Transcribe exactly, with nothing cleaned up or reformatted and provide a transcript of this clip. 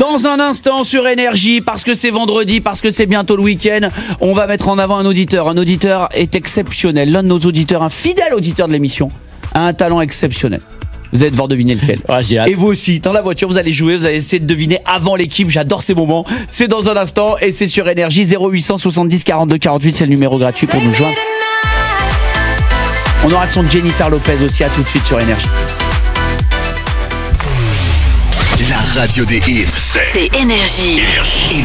Dans un instant sur Énergie, parce que c'est vendredi, parce que c'est bientôt le week-end, on va mettre en avant un auditeur. Un auditeur est exceptionnel. L'un de nos auditeurs, un fidèle auditeur de l'émission, a un talent exceptionnel. Vous allez devoir deviner lequel. Ouais, j'ai hâte. Et vous aussi, dans la voiture, vous allez jouer, vous allez essayer de deviner avant l'équipe. J'adore ces moments. C'est dans un instant et c'est sur Énergie. Zéro huit cent soixante-dix quarante-deux quarante-huit, c'est le numéro gratuit pour nous joindre. On aura le son de Jennifer Lopez aussi, à tout de suite sur Énergie. La radio des hits, C'est Énergie. Énergie.